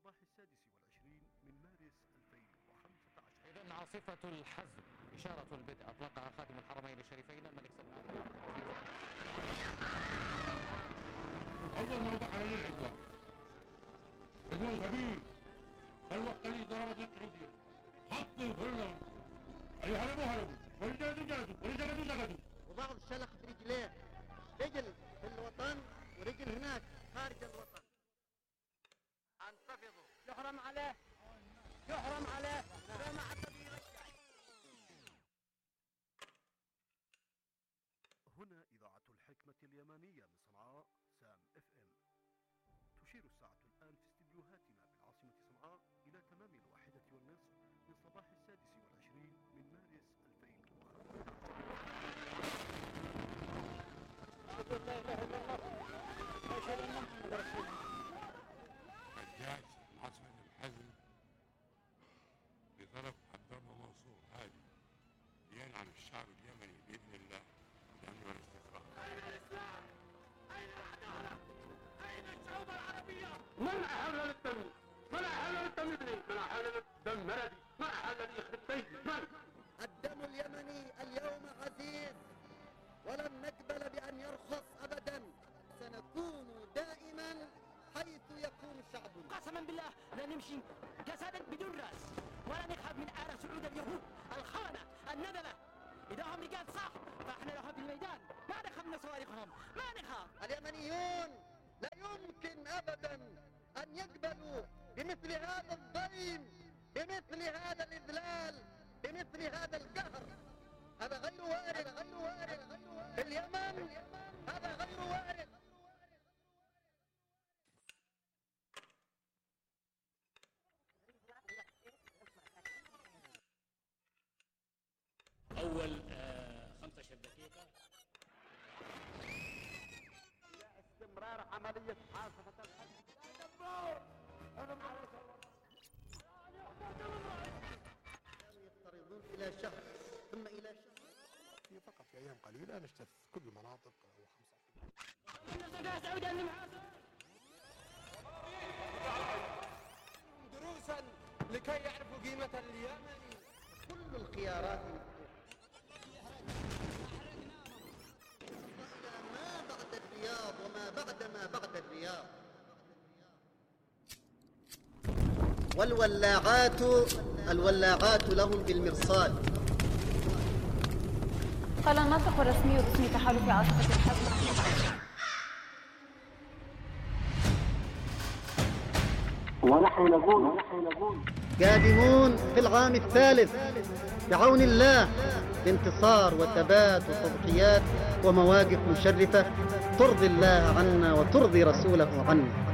صباح 26 من مارس 2015. إذن عاصفة الحزم إشارة البدء أطلقها خادم الحرمين الشريفين الملك سلمان. أول موضوع على العدوان عدوان كبير. الوقت اللي ضربت السعودية حطوا كلهم اللي هربوا ورجلوا وضعوا الشلخ برجليه، رجل في الوطن ورجل هناك خارج الوطن. انتفضوا. يحرم عليه ما حد يرجع. هنا إذاعة الحكمة اليمنية من صنعاء سام اف ام. تشير الساعة الآن في استديوهاتنا بالعاصمة صنعاء إلى تمام 1:30 من صباح 26 من مارس 2015. الجيش عاصمة الحزم بطرف عبد الله منصور هادي ينعم الشعب اليمني بإذن الله لأمن والاستقرار. أين الإسلام؟ أين العدالة؟ أين الشعوب العربية؟ من أحل للدم؟ من أحل للدم ابني؟ من أحل للدم بلدي؟ من أحل لي يخرب بيتي؟ من؟ الدم اليمني اليوم عزيز ولن نقبل بأن يرخص أبدا. سنكون دائما حيث يكون الشعب. قسما بالله لا نمشي جسدا بدون رأس ولا نخاف من آل سعود اليهود الخونة الندلة. إذا هم رجال صح فإحنا لهم في الميدان، ما نخاف من صواريخهم، ما نخاف. اليمنيون لا يمكن أبدا أن يقبلوا بمثل هذا الضيم، بمثل هذا الإذلال، بمثل هذا القهر. هذا غير وارد في اليمن، هذا غير وارد. أول 15 دقيقة إلى استمرار عملية عاصفة الحزم. يضطربون إلى شهر ثم إلى شهر. في فقط في أيام قليلة نجتث كل المناطق دروسا لكي يعرفوا قيمة اليمن. كل الخيارات ما بعد الرياض وما بعد ما بعد الرياض. والولاعات لهم بالمرصاد. قال الناطق الرسمي باسم تحالف عاصفة الحزم ونحن نقول قادمون في العام الثالث بعون الله بانتصار وثبات وتضحيات ومواقف مشرفة ترضي الله عنا وترضي رسوله عنا.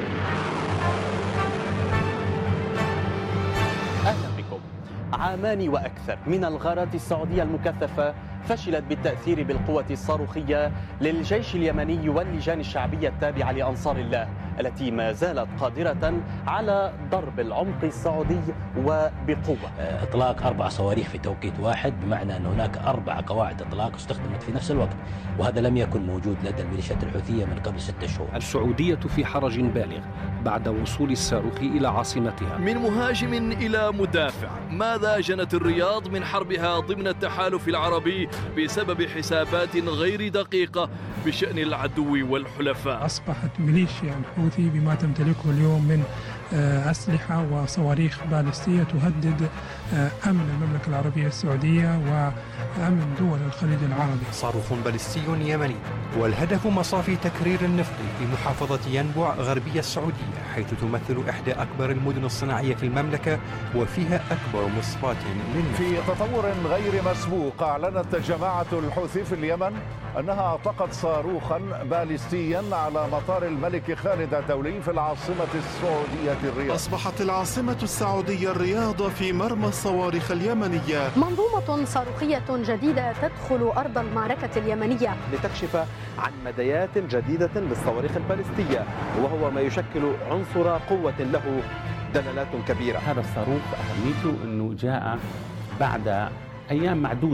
أهلا بكم. عامان وأكثر من الغارات السعودية المكثفة فشلت بالتأثير بالقوة الصاروخية للجيش اليمني واللجان الشعبية التابعة لأنصار الله التي ما زالت قادرة على ضرب العمق السعودي وبقوة. إطلاق 4 صواريخ في توقيت واحد، بمعنى أن هناك 4 قواعد إطلاق استخدمت في نفس الوقت، وهذا لم يكن موجود لدى الميليشيات الحوثية من قبل 6 شهور. السعودية في حرج بالغ بعد وصول الصاروخ إلى عاصمتها. من مهاجم إلى مدافع، ماذا جنت الرياض من حربها ضمن التحالف العربي بسبب حسابات غير دقيقة بشأن العدو والحلفاء؟ أصبحت ميليشيا الحوثي بما تمتلكه اليوم من أسلحة وصواريخ باليستية تهدد أمن المملكة العربية السعودية وأمن دول الخليج العربي. صاروخ باليستي يمني، والهدف مصافي تكرير النفط في محافظة ينبع غربية السعودية، حيث تمثل إحدى أكبر المدن الصناعية في المملكة وفيها أكبر مصفاة للنفط. في تطور غير مسبوق، أعلنت جماعة الحوثي في اليمن أنها أطلقت صاروخا باليستيا على مطار الملك خالد الدولي في العاصمة السعودية الرياض. أصبحت العاصمة السعودية الرياض في مرمى الصواريخ اليمنية. منظومة صاروخية جديدة تدخل أرض المعركة اليمنية لتكشف عن مديات جديدة للصواريخ الباليستية، وهو ما يشكل عنصر قوة له دلالات كبيرة. هذا الصاروخ أهميته أنه جاء بعد أيام معدودة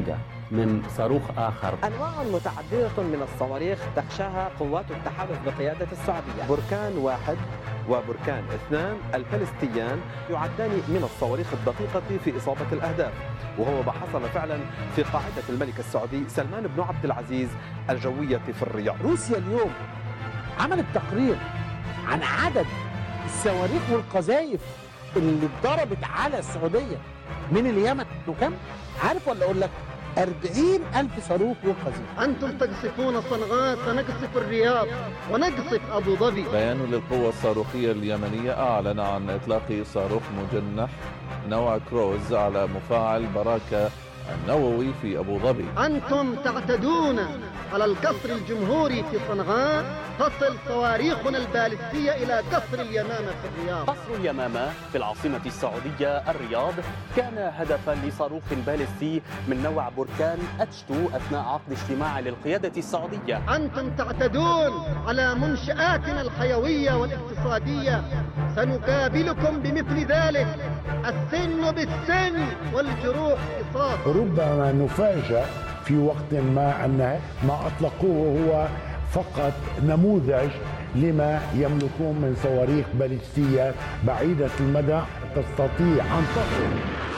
من صاروخ آخر. أنواع متعددة من الصواريخ تخشاها قوات التحالف بقيادة السعودية. بركان 1 وبركان 2 الفلسطينيان يعدان من الصواريخ الدقيقة في إصابة الأهداف، وهو ما حصل فعلا في قاعدة الملك السعودي سلمان بن عبد العزيز الجوية في الرياض. روسيا اليوم عملت تقرير عن عدد الصواريخ والقذائف اللي اتضربت على السعودية من اليمن. وكم؟ عارف ولا أقول لك؟ 40,000 صاروخ وقذيف. أنتم تقصفون صنعاء، سنقصف الرياض ونقصف أبو ظبي. بيان للقوة الصاروخية اليمنية أعلن عن إطلاق صاروخ مجنح نوع كروز على مفاعل براكة النووي في أبو ظبي. أنتم تعتدون على القصر الجمهوري في صنعاء، تصل صواريخنا البالستية إلى قصر اليمامة في الرياض. قصر اليمامة في العاصمة السعودية الرياض كان هدفا لصاروخ باليستي من نوع بركان H2 أثناء عقد اجتماع للقيادة السعودية. أنتم تعتدون على منشآتنا الحيوية والاقتصادية، سنقابلكم بمثل ذلك، السن بالسن والجروح قصاص. ربما نفاجأ في وقت ما أن ما أطلقوه هو فقط نموذج لما يملكون من صواريخ باليستية بعيدة المدى تستطيع أن تصل.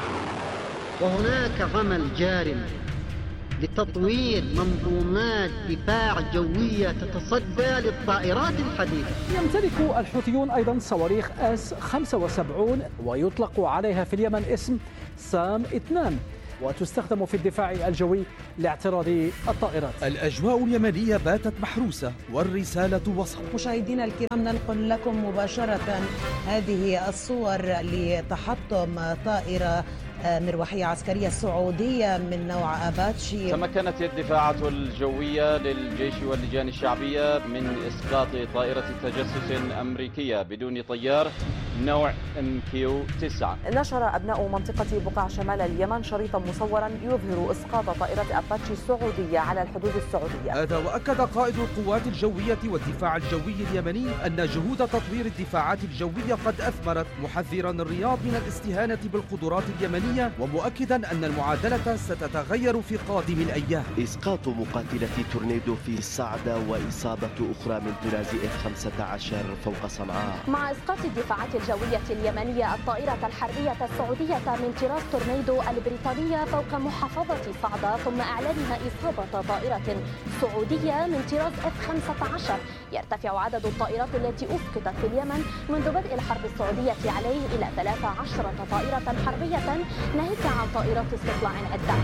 وهناك عمل جار لتطوير منظومات دفاع جوية تتصدى للطائرات الحديثة. يمتلك الحوثيون أيضا صواريخ S-75 ويطلق عليها في اليمن اسم سام 2 وتستخدم في الدفاع الجوي لاعتراض الطائرات. الأجواء اليمنية باتت محروسة والرسالة وصلت. مشاهدينا الكرام، ننقل لكم مباشرة هذه الصور لتحطم طائرة مروحية عسكرية سعودية من نوع أباتشي. تمكنت الدفاعات الجوية للجيش واللجان الشعبية من إسقاط طائرة تجسس أمريكية بدون طيار نوع MQ-9. نشر أبناء منطقة بقع شمال اليمن شريطا مصورا يظهر إسقاط طائرة أباتشي السعودية على الحدود السعودية. هذا وأكد قائد القوات الجوية والدفاع الجوي اليمني أن جهود تطوير الدفاعات الجوية قد أثمرت، محذرا الرياض من الاستهانة بالقدرات اليمنية ومؤكدا أن المعادلة ستتغير في قادم الأيام. إسقاط مقاتلة تورنيدو في الصعدة وإصابة أخرى من طراز F-15 فوق صنعاء. مع إسقاط الدفاعات الجوية اليمنية الطائرة الحربية السعودية من طراز تورنيدو البريطانية فوق محافظة صعدة، ثم إعلانها إصابة طائرة سعودية من طراز F-15. يرتفع عدد الطائرات التي أسقطت في اليمن منذ بدء الحرب السعودية عليه إلى 13 طائرة حربية، ناهيك عن طائرات استطلاع عدة.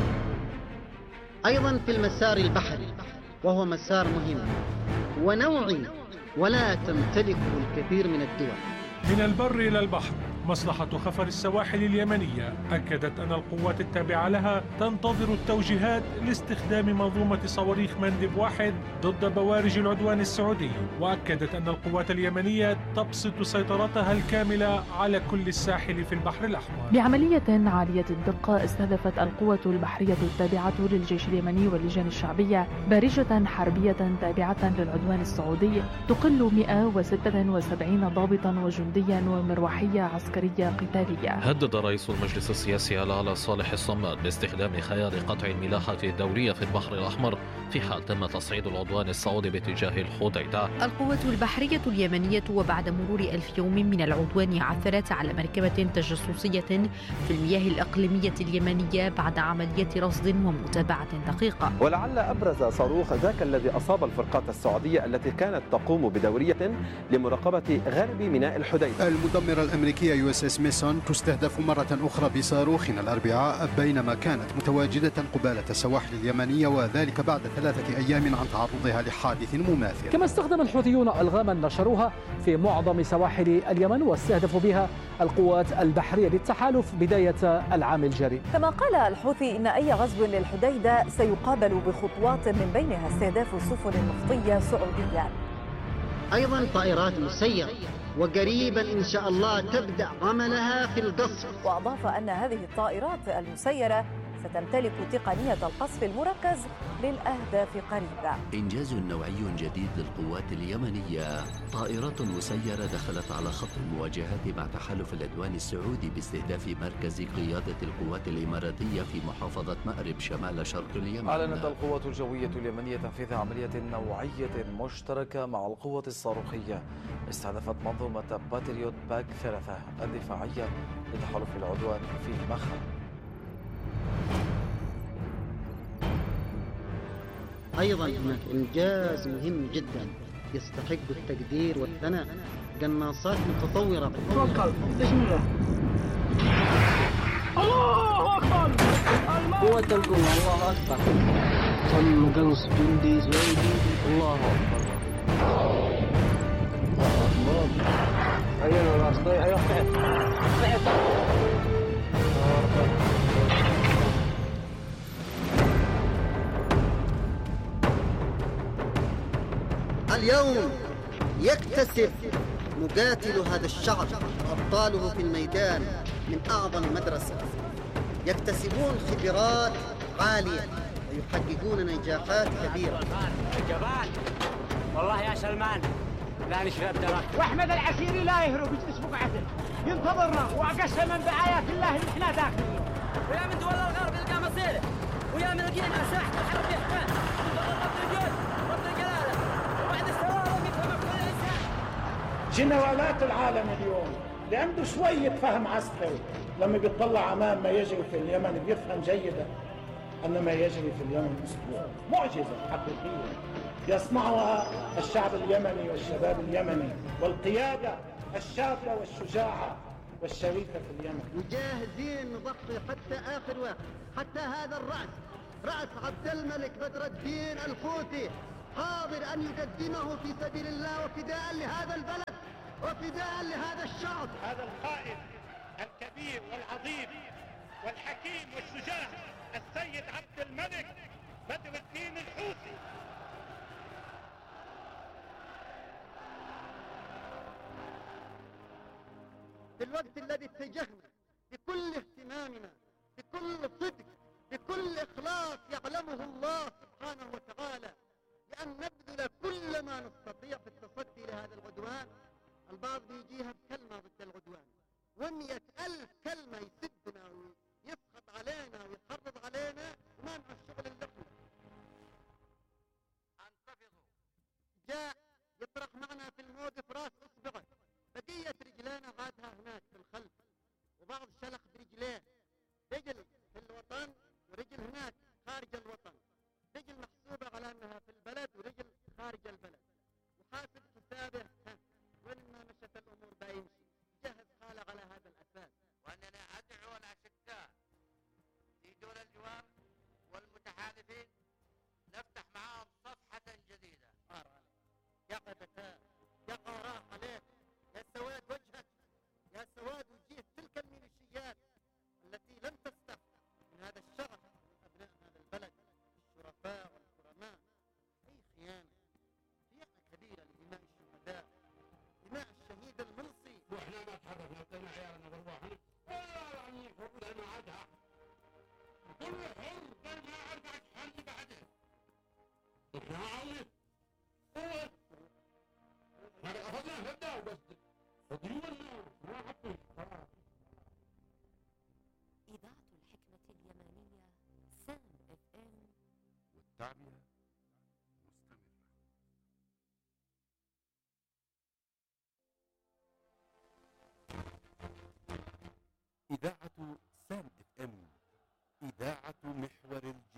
أيضا في المسار البحري، وهو مسار مهم ونوعي ولا تمتلكه الكثير من الدول. من البر إلى البحر، مصلحة خفر السواحل اليمنية أكدت أن القوات التابعة لها تنتظر التوجيهات لاستخدام منظومة صواريخ مندب 1 ضد بوارج العدوان السعودي، وأكدت أن القوات اليمنية تبسط سيطرتها الكاملة على كل الساحل في البحر الأحمر. بعملية عالية الدقة استهدفت القوة البحرية التابعة للجيش اليمني واللجان الشعبية بارجة حربية تابعة للعدوان السعودي تقل 176 ضابطا وجنديا ومروحية عسكرية قتالية. هدد رئيس المجلس السياسي الأعلى صالح الصماد باستخدام خيار قطع الملاحة الدورية في البحر الأحمر في حال تم تصعيد العدوان السعودي باتجاه الحديدة. القوات البحرية اليمنية وبعد مرور 1000 يوم من العدوان عثرت على مركبة تجسسية في المياه الإقليمية اليمنية بعد عملية رصد ومتابعة دقيقة. ولعل أبرز صاروخ ذاك الذي أصاب الفرقات السعودية التي كانت تقوم بدورية لمراقبة غرب ميناء الحديدة. المدمرة الأمريكية USS ميسون تستهدف مرة أخرى بصاروخ الأربعاء بينما كانت متواجدة قبالة السواحل اليمنية، وذلك بعد 3 أيام عن تعرضها لحادث مماثل. كما استخدم الحوثيون ألغاما نشروها في معظم سواحل اليمن واستهدفوا بها القوات البحرية للتحالف بداية العام الجاري. كما قال الحوثي إن أي غزو للحديدة سيقابل بخطوات من بينها استهداف السفن النفطية سعوديا. أيضا طائرات مسيرة، وقريبا إن شاء الله تبدأ عملها في القصف. وأضاف أن هذه الطائرات المسيرة ستمتلك تقنية القصف المركز للأهداف قريبا. إنجاز نوعي جديد للقوات اليمنية. طائرات مسيرة دخلت على خط المواجهات مع تحالف العدوان السعودي باستهداف مركز قيادة القوات الإماراتية في محافظة مأرب شمال شرق اليمن. أعلنت القوات الجوية اليمنية تنفيذ عملية نوعية مشتركة مع القوة الصاروخية استهدفت منظومة باتريوت باك 3 الدفاعية لتحالف العدوان في مخا. أيضا هناك إنجاز مهم جدا يستحق التقدير والثناء. قناصات متطورة. توكل بسم الله. الله أكبر. قوة القوة. الله أكبر. تم قنص جندي سعودي. الله أكبر. أيوة راس طيب أيوة اليوم يكتسب مقاتل هذا الشعب أبطاله في الميدان من أعظم مدرسة، يكتسبون خبرات عالية ويحققون نجاحات كبيرة. جبان والله يا سلمان لا نشرب دراك. واحمد العسيري لا يهرب يجلس بقعته ينتظرنا وقسما بآيات الله ان احنا داخلين. ويا من دول الغرب يلقى مصيره ويا من القينا ساحة الحرب يحتاج رب الجود رب الجلالة وبعد السوالف يفهم كل انسان. جنرالات العالم اليوم اللي عنده شوية فهم عسكري لما بيطلع امام ما يجري في اليمن بيفهم جيدا ان ما يجري في اليمن اسبوع معجزة حقيقية يصنعها الشعب اليمني والشباب اليمني والقيادة الشابة والشجاعة والشريفة في اليمن. مجاهزين نضحي حتى آخر واحد، حتى هذا رأس عبد الملك بدر الدين الحوثي حاضر أن يقدمه في سبيل الله وفداء لهذا البلد وفداء لهذا الشعب. هذا القائد الكبير والعظيم والحكيم والشجاع السيد عبد الملك بدر الدين الحوثي. في الوقت الذي اتجهنا بكل اهتمامنا بكل صدق بكل إخلاص يعلمه الله سبحانه وتعالى لأن نبذل كل ما نستطيع في التصدي لهذا العدوان. البعض بيجيها بكلمة ضد العدوان و100,000 كلمة يسبنا ويسخط علينا ويحرض علينا وما مع الشغل اللي احنا. جاء يطرح معنا في الموقف راس اصبعه، بقية رجلينا عادها هناك في الخلف وبعض شلخ برجليه، رجل في الوطن ورجل هناك خارج الوطن، رجل محسوبة على انها في البلد ورجل خارج البلد، وحاسب حسابه وين ما مشت الامور بيمشي، جهز حاله على هذا الاساس. واننا ادعو الاشقاء في دول الجوار والمتحالفين نفتح معهم صفحة جديدة. يا قدتان يا قراء عليك يا سواد وجهك يا سواد وجيه تلك الميليشيات التي لم تستح من هذا الشرف من ابناء هذا البلد الشرفاء والكرماء. اي خيانه كبيره لدماء الشهداء، دماء الشهيد المنصي. واحنا ما تحركنا لقينا عيالنا بالواحد ولا يعني يحبوا لنا عادها كل حر قال ما اربعة حل بعده احنا عاوز هذا أخذنا هدا بس فضيونا ما حطوا. إذاعة الحكمة اليمنية سام FM والتعبئة إذاعة سام FM إذاعة محور